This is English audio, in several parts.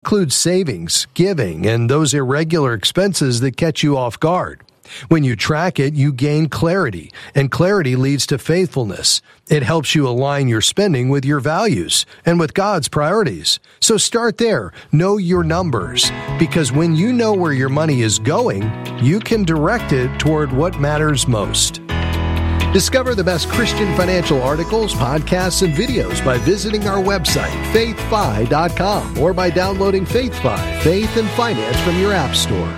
includes savings, giving, and those irregular expenses that catch you off guard. When you track it, you gain clarity, and clarity leads to faithfulness. It helps you align your spending with your values and with God's priorities. So start there. Know your numbers, because when you know where your money is going, you can direct it toward what matters most. Discover the best Christian financial articles, podcasts, and videos by visiting our website, faithfi.com, or by downloading FaithFi, Faith and Finance, from your app store.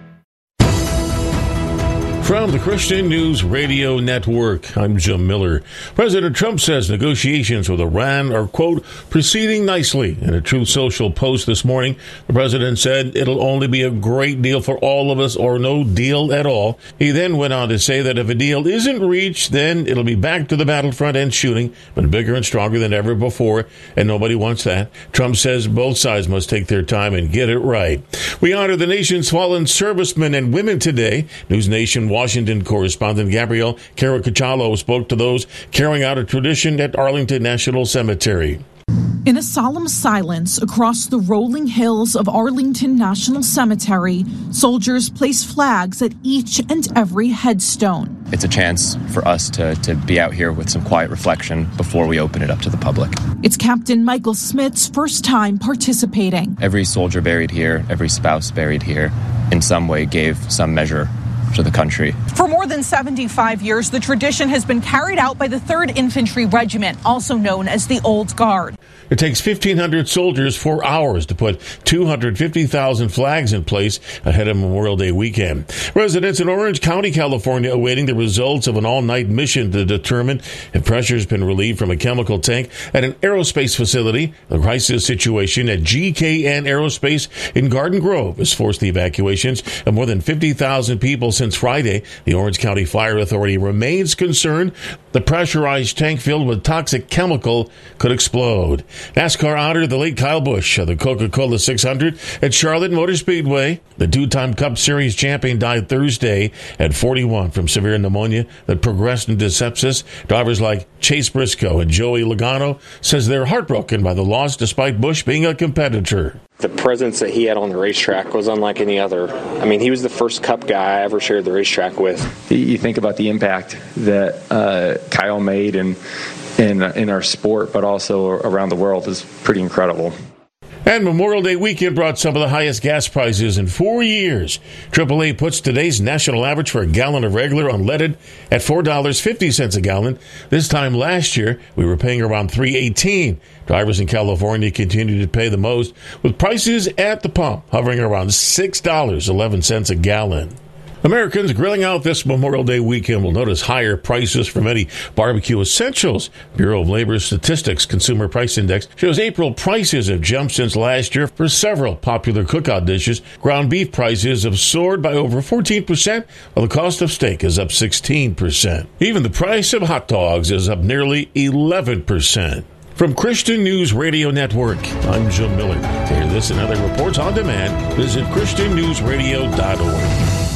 From the Christian News Radio Network, I'm Jim Miller. President Trump says negotiations with Iran are, quote, proceeding nicely. In a Truth Social post this morning, the president said it'll only be a great deal for all of us or no deal at all. He then went on to say that if a deal isn't reached, then it'll be back to the battlefront and shooting, but bigger and stronger than ever before, and nobody wants that. Trump says both sides must take their time and get it right. We honor the nation's fallen servicemen and women today. News Nation Washington correspondent Gabrielle Caracciolo spoke to those carrying out a tradition at Arlington National Cemetery. In a solemn silence across the rolling hills of Arlington National Cemetery, soldiers place flags at each and every headstone. It's a chance for us to be out here with some quiet reflection before we open it up to the public. It's Captain Michael Smith's first time participating. Every soldier buried here, every spouse buried here, in some way gave some measure to the country. For more than 75 years, the tradition has been carried out by the 3rd Infantry Regiment, also known as the Old Guard. It takes 1,500 soldiers 4 hours to put 250,000 flags in place ahead of Memorial Day weekend. Residents in Orange County, California, awaiting the results of an all-night mission to determine if pressure has been relieved from a chemical tank at an aerospace facility. The crisis situation at GKN Aerospace in Garden Grove has forced the evacuations of more than 50,000 people since Friday. The Orange County Fire Authority remains concerned the pressurized tank filled with toxic chemical could explode. NASCAR honored the late Kyle Busch of the Coca-Cola 600 at Charlotte Motor Speedway. The two-time Cup Series champion died Thursday at 41 from severe pneumonia that progressed into sepsis. Drivers like Chase Briscoe and Joey Logano says they're heartbroken by the loss despite Busch being a competitor. The presence that he had on the racetrack was unlike any other. I mean, he was the first Cup guy I ever shared the racetrack with. You think about the impact that Kyle made in our sport, but also around the world, is pretty incredible. And Memorial Day weekend brought some of the highest gas prices in 4 years. AAA puts today's national average for a gallon of regular unleaded at $4.50 a gallon. This time last year, we were paying around $3.18. Drivers in California continue to pay the most, with prices at the pump hovering around $6.11 a gallon. Americans grilling out this Memorial Day weekend will notice higher prices for many barbecue essentials. Bureau of Labor Statistics Consumer Price Index shows April prices have jumped since last year for several popular cookout dishes. Ground beef prices have soared by over 14%, while the cost of steak is up 16%. Even the price of hot dogs is up nearly 11%. From Christian News Radio Network, I'm Jim Miller. To hear this and other reports on demand, visit ChristianNewsRadio.org.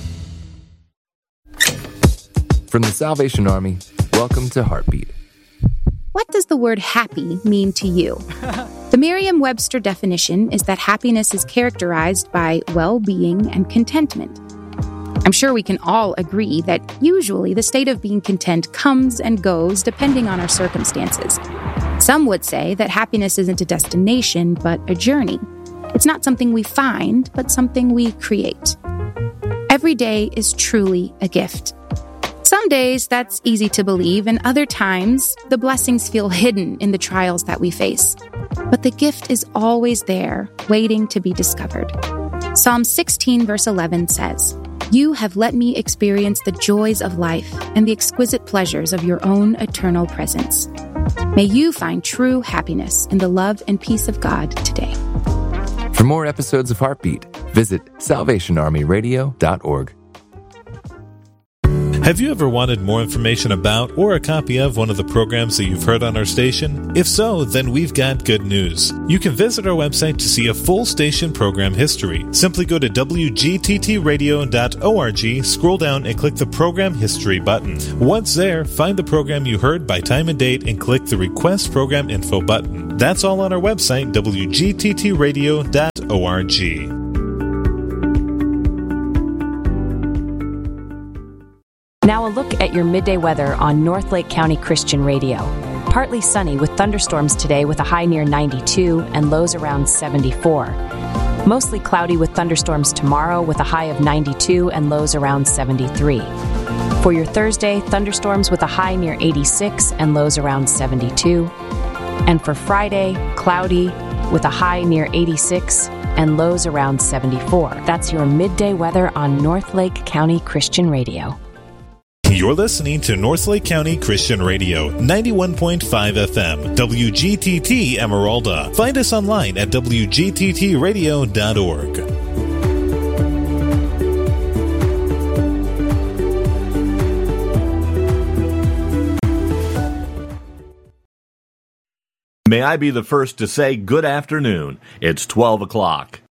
From the Salvation Army, welcome to Heartbeat. What does the word happy mean to you? The Merriam-Webster definition is that happiness is characterized by well-being and contentment. I'm sure we can all agree that usually the state of being content comes and goes depending on our circumstances. Some would say that happiness isn't a destination, but a journey. It's not something we find, but something we create. Every day is truly a gift. Some days that's easy to believe, and other times the blessings feel hidden in the trials that we face. But the gift is always there, waiting to be discovered. Psalm 16 verse 11 says, "You have let me experience the joys of life and the exquisite pleasures of your own eternal presence." May you find true happiness in the love and peace of God today. For more episodes of Heartbeat, visit SalvationArmyRadio.org. Have you ever wanted more information about or a copy of one of the programs that you've heard on our station? If so, then we've got good news. You can visit our website to see a full station program history. Simply go to wgttradio.org, scroll down and click the Program History button. Once there, find the program you heard by time and date and click the Request Program Info button. That's all on our website, wgttradio.org. Now a look at your midday weather on North Lake County Christian Radio. Partly sunny with thunderstorms today with a high near 92 and lows around 74. Mostly cloudy with thunderstorms tomorrow with a high of 92 and lows around 73. For your Thursday, thunderstorms with a high near 86 and lows around 72. And for Friday, cloudy with a high near 86 and lows around 74. That's your midday weather on North Lake County Christian Radio. You're listening to North Lake County Christian Radio, 91.5 FM, WGTT Emeralda. Find us online at wgttradio.org. May I be the first to say good afternoon. It's 12 o'clock.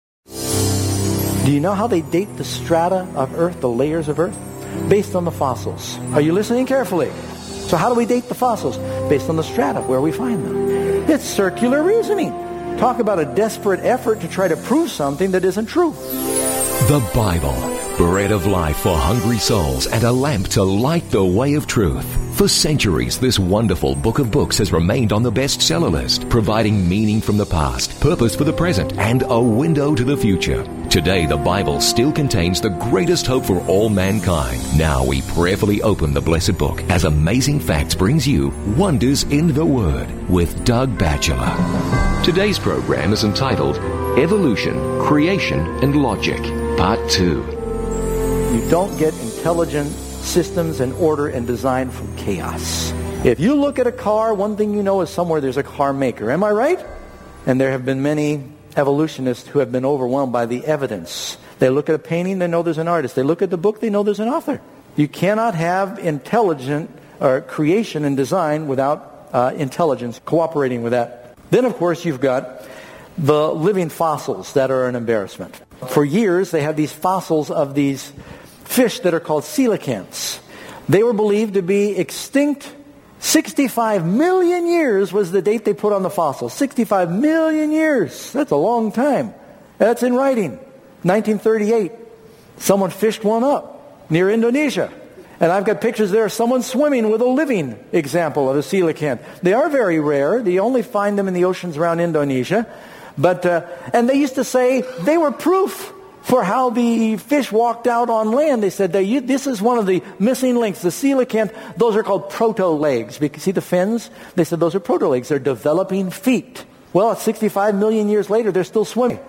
Do you know how they date the strata of Earth, the layers of Earth? Based on the fossils. Are you listening carefully? So how do we date the fossils? Based on the strata, where we find them. It's circular reasoning. Talk about a desperate effort to try to prove something that isn't true. The Bible, bread of life for hungry souls and a lamp to light the way of truth. For centuries, this wonderful book of books has remained on the bestseller list, providing meaning from the past, purpose for the present, and a window to the future. Today, the Bible still contains the greatest hope for all mankind. Now we prayerfully open the blessed book as Amazing Facts brings you Wonders in the Word with Doug Batchelor. Today's program is entitled Evolution, Creation, and Logic, Part 2. You don't get intelligent systems and order and design from chaos. If you look at a car, one thing you know is somewhere there's a car maker. Am I right? And there have been many evolutionists who have been overwhelmed by the evidence. They look at a painting, they know there's an artist. They look at the book, they know there's an author. You cannot have intelligent creation and design without intelligence cooperating with that. Then, of course, you've got the living fossils that are an embarrassment. For years, they had these fossils of these fish that are called coelacanths. They were believed to be extinct. 65 million years was the date they put on the fossil. 65 million years. That's a long time. That's in writing. 1938, someone fished one up near Indonesia. And I've got pictures there of someone swimming with a living example of a coelacanth. They are very rare. You only find them in the oceans around Indonesia. But and they used to say they were proof for how the fish walked out on land. They said, this is one of the missing links. The coelacanth, those are called proto-legs. You see the fins? They said those are proto-legs. They're developing feet. Well, 65 million years later, they're still swimming.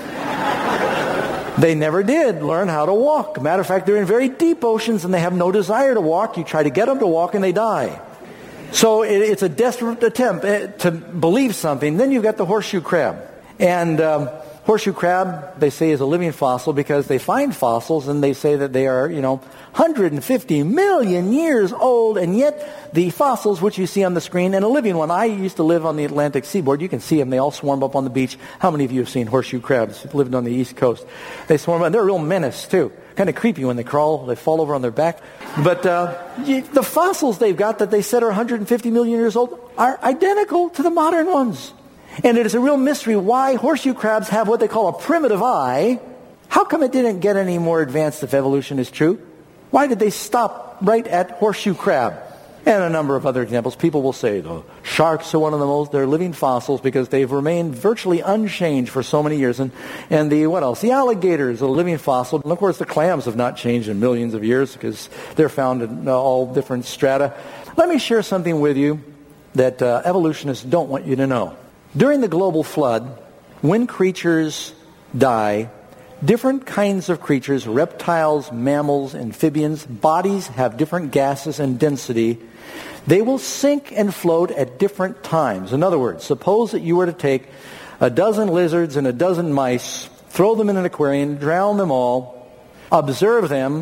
They never did learn how to walk. Matter of fact, they're in very deep oceans and they have no desire to walk. You try to get them to walk and they die. So it's a desperate attempt to believe something. Then you've got the horseshoe crab. And horseshoe crab, they say, is a living fossil because they find fossils and they say that they are, 150 million years old, and yet the fossils which you see on the screen, and a living one. I used to live on the Atlantic seaboard. You can see them. They all swarm up on the beach. How many of you have seen horseshoe crabs? Lived on the East Coast. They swarm up. They're a real menace, too. Kind of creepy when they crawl. They fall over on their back. But the fossils they've got that they said are 150 million years old are identical to the modern ones. And it is a real mystery why horseshoe crabs have what they call a primitive eye. How come it didn't get any more advanced if evolution is true? Why did they stop right at horseshoe crab? And a number of other examples. People will say the sharks are one of the most, they're living fossils because they've remained virtually unchanged for so many years. And what else? The alligator is a living fossil. And of course the clams have not changed in millions of years because they're found in all different strata. Let me share something with you that evolutionists don't want you to know. During the global flood, when creatures die, different kinds of creatures, reptiles, mammals, amphibians, bodies have different gases and density. They will sink and float at different times. In other words, suppose that you were to take a dozen lizards and a dozen mice, throw them in an aquarium, drown them all, observe them.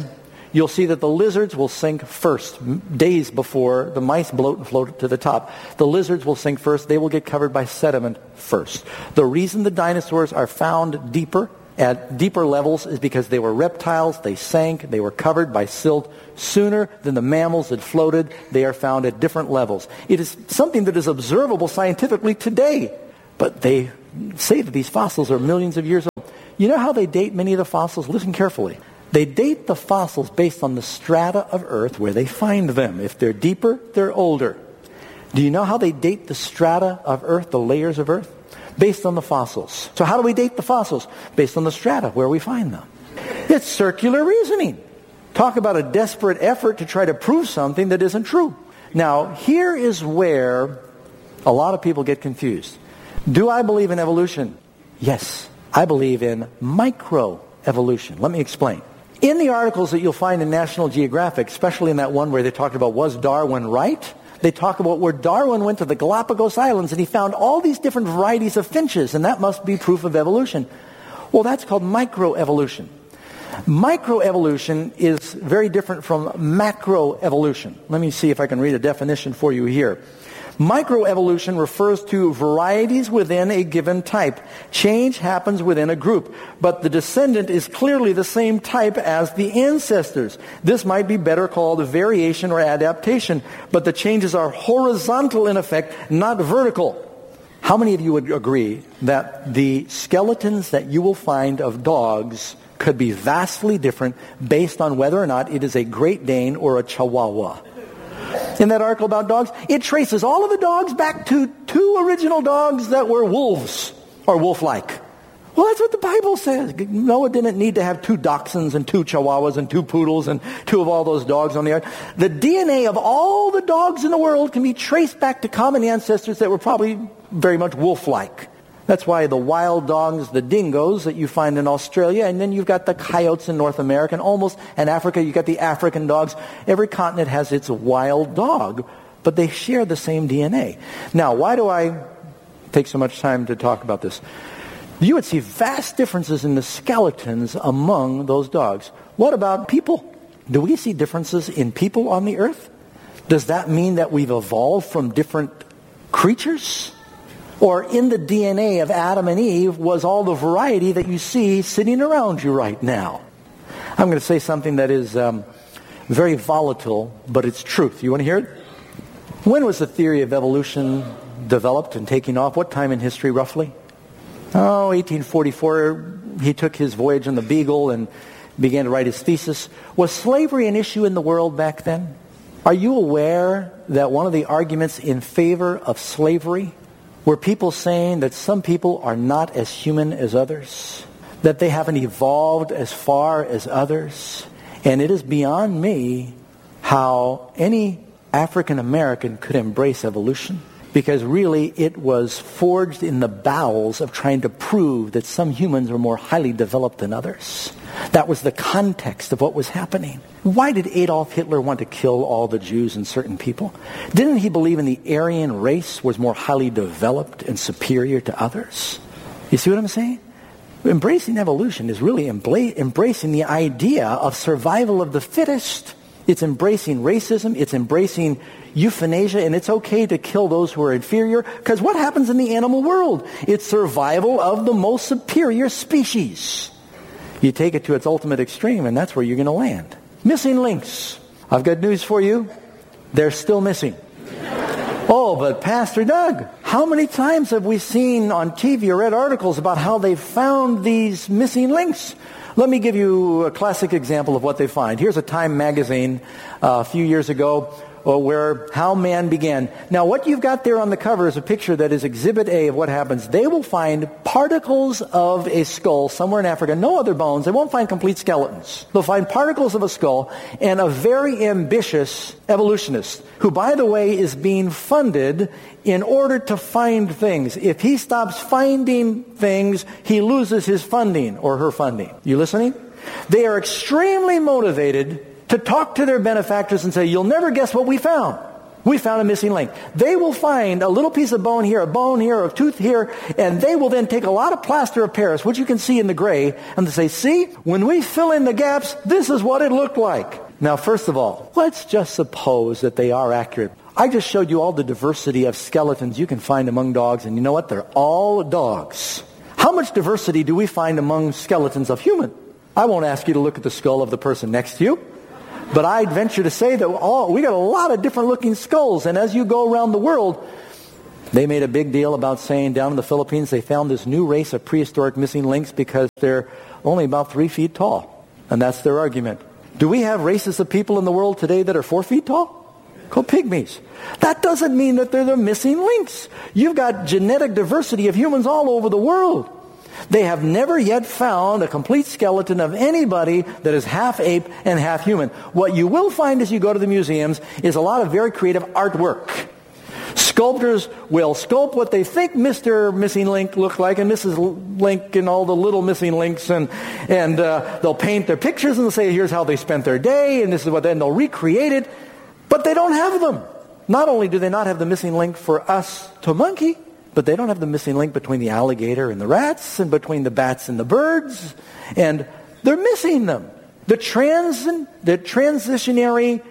you'll see that the lizards will sink first, days before the mice bloat and float to the top. The lizards will sink first. They will get covered by sediment first. The reason the dinosaurs are found deeper, at deeper levels, is because they were reptiles. They sank. They were covered by silt sooner than the mammals that floated. They are found at different levels. It is something that is observable scientifically today. But they say that these fossils are millions of years old. You know how they date many of the fossils? Listen carefully. They date the fossils based on the strata of Earth where they find them. If they're deeper, they're older. Do you know how they date the strata of Earth, the layers of Earth? Based on the fossils. So how do we date the fossils? Based on the strata where we find them. It's circular reasoning. Talk about a desperate effort to try to prove something that isn't true. Now, here is where a lot of people get confused. Do I believe in evolution? Yes. I believe in microevolution. Let me explain. In the articles that you'll find in National Geographic, especially in that one where they talked about was Darwin right, they talk about where Darwin went to the Galapagos Islands and he found all these different varieties of finches, and that must be proof of evolution. Well, that's called microevolution. Microevolution is very different from macroevolution. Let me see if I can read a definition for you here. Microevolution refers to varieties within a given type. Change happens within a group, but the descendant is clearly the same type as the ancestors. This might be better called variation or adaptation, but the changes are horizontal in effect, not vertical. How many of you would agree that the skeletons that you will find of dogs could be vastly different based on whether or not it is a Great Dane or a Chihuahua? In that article about dogs, it traces all of the dogs back to 2 original dogs that were wolves, or wolf-like. Well, that's what the Bible says. Noah didn't need to have 2 dachshunds and 2 chihuahuas and 2 poodles and 2 of all those dogs on the ark. The DNA of all the dogs in the world can be traced back to common ancestors that were probably very much wolf-like. That's why the wild dogs, the dingoes that you find in Australia, and then you've got the coyotes in North America, and almost in Africa you've got the African dogs. Every continent has its wild dog, but they share the same DNA. Now, why do I take so much time to talk about this? You would see vast differences in the skeletons among those dogs. What about people? Do we see differences in people on the earth? Does that mean that we've evolved from different creatures? Or in the DNA of Adam and Eve was all the variety that you see sitting around you right now? I'm going to say something that is very volatile, but it's truth. You want to hear it? When was the theory of evolution developed and taking off? What time in history, roughly? 1844. He took his voyage on the Beagle and began to write his thesis. Was slavery an issue in the world back then? Are you aware that one of the arguments in favor of slavery were people saying that some people are not as human as others, that they haven't evolved as far as others? And it is beyond me how any African American could embrace evolution, because really it was forged in the bowels of trying to prove that some humans were more highly developed than others. That was the context of what was happening. Why did Adolf Hitler want to kill all the Jews and certain people? Didn't he believe in the Aryan race was more highly developed and superior to others? You see what I'm saying? Embracing evolution is really embracing the idea of survival of the fittest. It's embracing racism. It's embracing euthanasia, and it's okay to kill those who are inferior, because what happens in the animal world? It's survival of the most superior species. You take it to its ultimate extreme, and that's where you're going to land. Missing links. I've got news for you. They're still missing. Oh, but Pastor Doug, how many times have we seen on TV or read articles about how they found these missing links? Let me give you a classic example of what they find. Here's a Time magazine a few years ago where how man began. Now, what you've got there on the cover is a picture that is Exhibit A of what happens. They will find particles of a skull somewhere in Africa, no other bones. They won't find complete skeletons. They'll find particles of a skull, and a very ambitious evolutionist, who, by the way, is being funded in order to find things. If he stops finding things, he loses his funding or her funding. You listening? They are extremely motivated to talk to their benefactors and say, you'll never guess what we found. We found a missing link. They will find a little piece of bone here, a tooth here, and they will then take a lot of plaster of Paris, which you can see in the gray, and they say, see, when we fill in the gaps, this is what it looked like. Now, first of all, let's just suppose that they are accurate. I just showed you all the diversity of skeletons you can find among dogs, and you know what? They're all dogs. How much diversity do we find among skeletons of human? I won't ask you to look at the skull of the person next to you. But I'd venture to say that we got a lot of different looking skulls. And as you go around the world, they made a big deal about saying down in the Philippines they found this new race of prehistoric missing links because they're only about 3 feet tall. And that's their argument. Do we have races of people in the world today that are 4 feet tall? Called pygmies. That doesn't mean that they're the missing links. You've got genetic diversity of humans all over the world. They have never yet found a complete skeleton of anybody that is half ape and half human. What you will find as you go to the museums is a lot of very creative artwork. Sculptors will sculpt what they think Mr. Missing Link looked like and Mrs. Link and all the little missing links, and they'll paint their pictures and they'll say, here's how they spent their day, and this is what, then they'll recreate it, but they don't have them. Not only do they not have the missing link for us to monkey, but they don't have the missing link between the alligator and the rats and between the bats and the birds. And they're missing them. The transitionary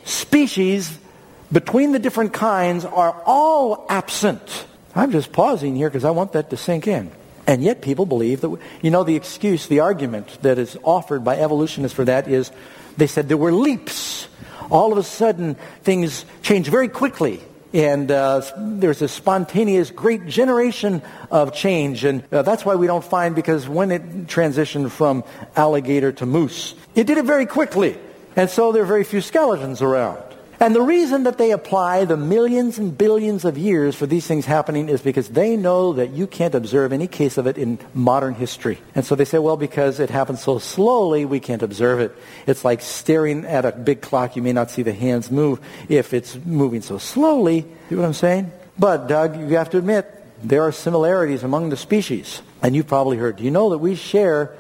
species between the different kinds are all absent. I'm just pausing here because I want that to sink in. And yet people believe that, the argument that is offered by evolutionists for that is they said there were leaps. All of a sudden things change very quickly. And there's a spontaneous great generation of change. And that's why we don't find, because when it transitioned from alligator to moose, it did it very quickly. And so there are very few skeletons around. And the reason that they apply the millions and billions of years for these things happening is because they know that you can't observe any case of it in modern history. And so they say, well, because it happens so slowly, we can't observe it. It's like staring at a big clock. You may not see the hands move if it's moving so slowly. See what I'm saying? But, Doug, you have to admit, there are similarities among the species. And you've probably heard, do you know that we share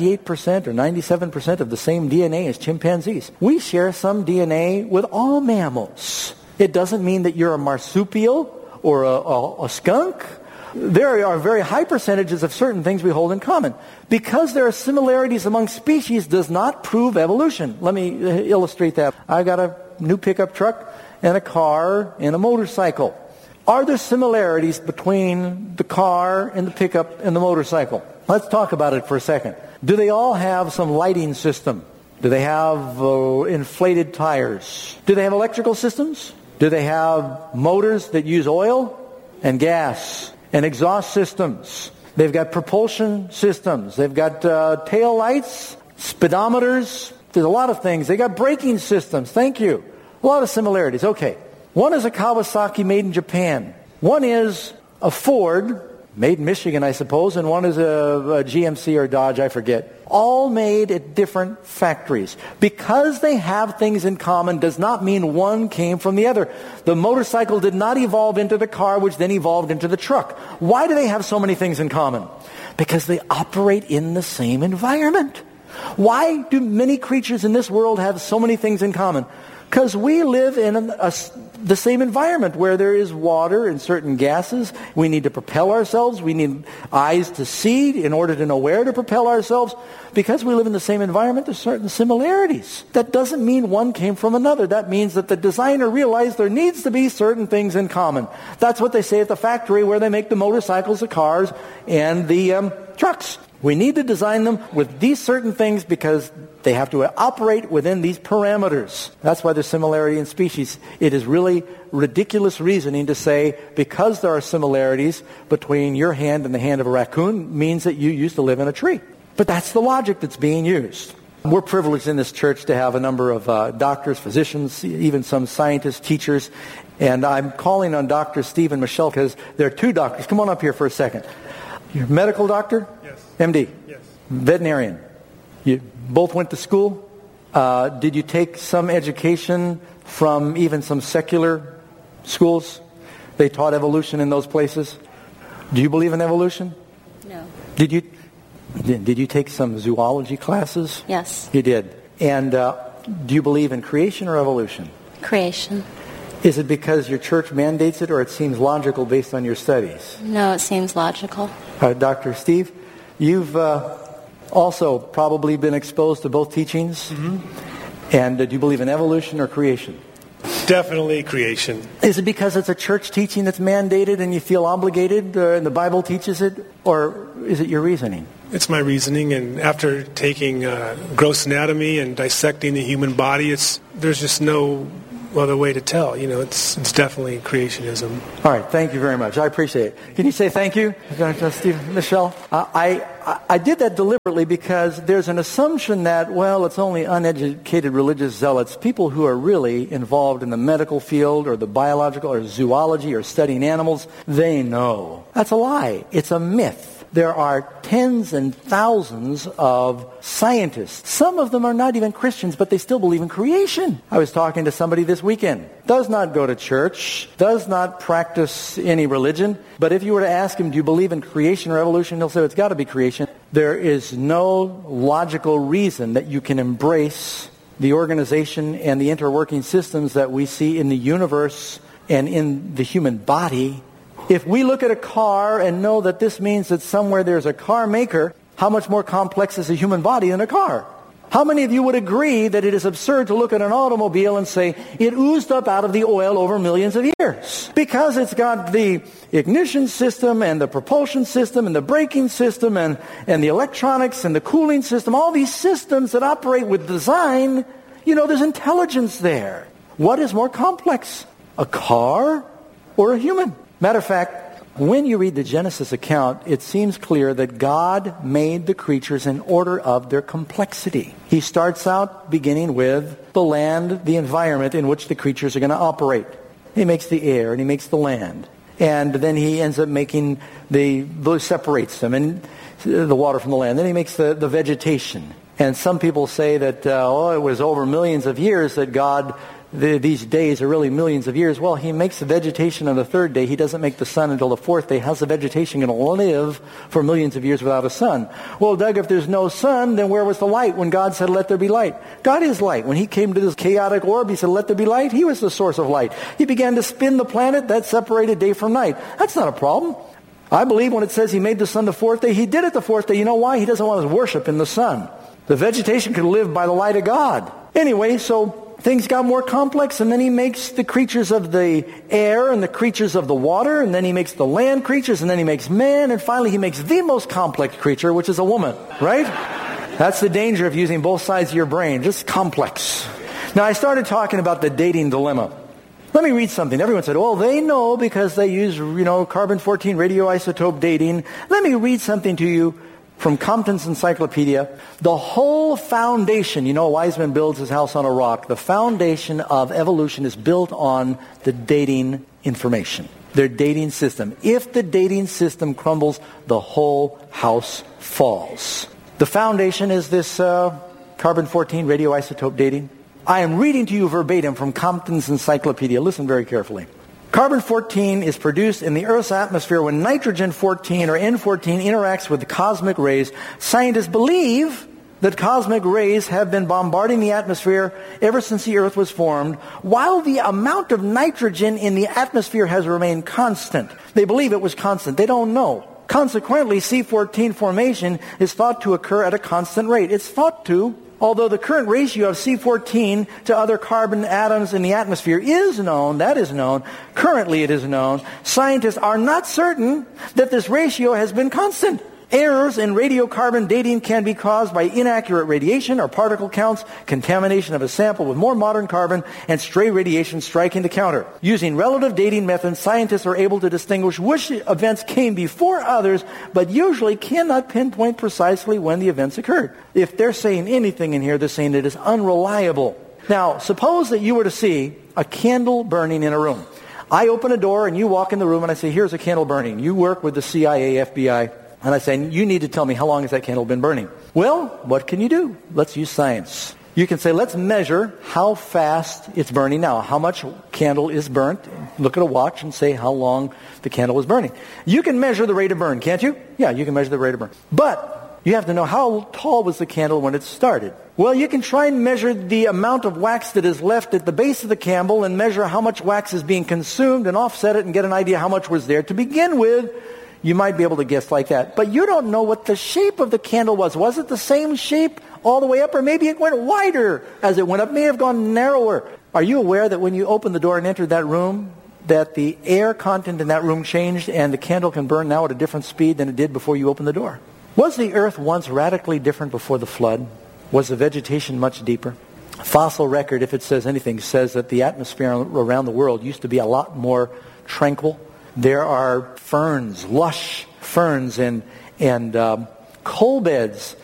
98% or 97% of the same DNA as chimpanzees? We share some DNA with all mammals. It doesn't mean that you're a marsupial or a skunk. There are very high percentages of certain things we hold in common. Because there are similarities among species does not prove evolution. Let me illustrate that. I got a new pickup truck and a car and a motorcycle. Are there similarities between the car and the pickup and the motorcycle? Let's talk about it for a second. Do they all have some lighting system? Do they have inflated tires? Do they have electrical systems? Do they have motors that use oil and gas and exhaust systems? They've got propulsion systems. They've got tail lights, speedometers. There's a lot of things. They got braking systems. Thank you. A lot of similarities. Okay. One is a Kawasaki made in Japan. One is a Ford made in Michigan, I suppose, and one is a GMC or Dodge, I forget. All made at different factories. Because they have things in common does not mean one came from the other. The motorcycle did not evolve into the car, which then evolved into the truck. Why do they have so many things in common? Because they operate in the same environment. Why do many creatures in this world have so many things in common? Because we live in the same environment where there is water and certain gases. We need to propel ourselves. We need eyes to see in order to know where to propel ourselves. Because we live in the same environment, there's certain similarities. That doesn't mean one came from another. That means that the designer realized there needs to be certain things in common. That's what they say at the factory where they make the motorcycles, the cars, and the trucks. We need to design them with these certain things because they have to operate within these parameters. That's why there's similarity in species. It is really ridiculous reasoning to say because there are similarities between your hand and the hand of a raccoon means that you used to live in a tree. But that's the logic that's being used. We're privileged in this church to have a number of doctors, physicians, even some scientists, teachers. And I'm calling on Dr. Stephen Michelle because there are two doctors. Come on up here for a second. You're a medical doctor? Yes. MD? Yes. Veterinarian? You both went to school? Did you take some education from even some secular schools? They taught evolution in those places? Do you believe in evolution? No. Did you take some zoology classes? Yes. You did. And do you believe in creation or evolution? Creation. Is it because your church mandates it, or it seems logical based on your studies? No, it seems logical. Dr. Steve, you've also probably been exposed to both teachings. Mm-hmm. And do you believe in evolution or creation? Definitely creation. Is it because it's a church teaching that's mandated and you feel obligated and the Bible teaches it? Or is it your reasoning? It's my reasoning, and after taking gross anatomy and dissecting the human body, there's just no other way to tell. It's definitely creationism. All right, thank you very much. I appreciate it. Can you say thank you, Dr. Steve, Michelle? I did that deliberately because there's an assumption that, it's only uneducated religious zealots, people who are really involved in the medical field or the biological or zoology or studying animals, they know. That's a lie. It's a myth. There are tens and thousands of scientists. Some of them are not even Christians, but they still believe in creation. I was talking to somebody this weekend. Does not go to church, does not practice any religion, but if you were to ask him, do you believe in creation or evolution, he'll say it's got to be creation. There is no logical reason that you can embrace the organization and the interworking systems that we see in the universe and in the human body. If we look at a car and know that this means that somewhere there's a car maker, how much more complex is a human body than a car? How many of you would agree that it is absurd to look at an automobile and say it oozed up out of the oil over millions of years? Because it's got the ignition system and the propulsion system and the braking system and the electronics and the cooling system, all these systems that operate with design, there's intelligence there. What is more complex, a car or a human? Matter of fact, when you read the Genesis account, it seems clear that God made the creatures in order of their complexity. He starts out beginning with the land, the environment in which the creatures are going to operate. He makes the air and he makes the land. And then he ends up making separates them, and the water from the land. Then he makes the vegetation. And some people say that, it was over millions of years that God... These days are really millions of years. Well, he makes the vegetation on the third day. He doesn't make the sun until the fourth day. How's the vegetation going to live for millions of years without a sun? Well, Doug, if there's no sun, then where was the light when God said, let there be light? God is light. When he came to this chaotic orb, he said, let there be light. He was the source of light. He began to spin the planet. That separated day from night. That's not a problem. I believe when it says he made the sun the fourth day, he did it the fourth day. You know why? He doesn't want his worship in the sun. The vegetation could live by the light of God. Anyway, so... things got more complex, and then he makes the creatures of the air and the creatures of the water, and then he makes the land creatures, and then he makes man, and finally he makes the most complex creature, which is a woman, right? That's the danger of using both sides of your brain, just complex. Now, I started talking about the dating dilemma. Let me read something. Everyone said, they know because they use, carbon-14 radioisotope dating. Let me read something to you from Compton's Encyclopedia. The whole foundation, a wise man builds his house on a rock. The foundation of evolution is built on the dating information, their dating system. If the dating system crumbles, the whole house falls. The foundation is this carbon-14 radioisotope dating. I am reading to you verbatim from Compton's Encyclopedia. Listen very carefully. Carbon-14 is produced in the Earth's atmosphere when nitrogen-14 or N14 interacts with the cosmic rays. Scientists believe that cosmic rays have been bombarding the atmosphere ever since the Earth was formed, while the amount of nitrogen in the atmosphere has remained constant. They believe it was constant. They don't know. Consequently, C14 formation is thought to occur at a constant rate. It's thought to. Although the current ratio of C14 to other carbon atoms in the atmosphere is known, that is known, currently it is known, scientists are not certain that this ratio has been constant. Errors in radiocarbon dating can be caused by inaccurate radiation or particle counts, contamination of a sample with more modern carbon, and stray radiation striking the counter. Using relative dating methods, scientists are able to distinguish which events came before others, but usually cannot pinpoint precisely when the events occurred. If they're saying anything in here, they're saying it is unreliable. Now, suppose that you were to see a candle burning in a room. I open a door and you walk in the room and I say, here's a candle burning. You work with the CIA, FBI. And I say, you need to tell me how long has that candle been burning? Well, what can you do? Let's use science. You can say, let's measure how fast it's burning now. How much candle is burnt? Look at a watch and say how long the candle is burning. You can measure the rate of burn, can't you? Yeah, you can measure the rate of burn. But You have to know how tall was the candle when it started. Well, you can try and measure the amount of wax that is left at the base of the candle and measure how much wax is being consumed and offset it and get an idea how much was there to begin with. You might be able to guess like that. But you don't know what the shape of the candle was. Was it the same shape all the way up, or maybe it went wider as it went up, may have gone narrower? Are you aware that when you opened the door and entered that room, that the air content in that room changed and the candle can burn now at a different speed than it did before you opened the door? Was the earth once radically different before the flood? Was the vegetation much deeper? Fossil record, if it says anything, says that the atmosphere around the world used to be a lot more tranquil. There are ferns, lush ferns, and coal beds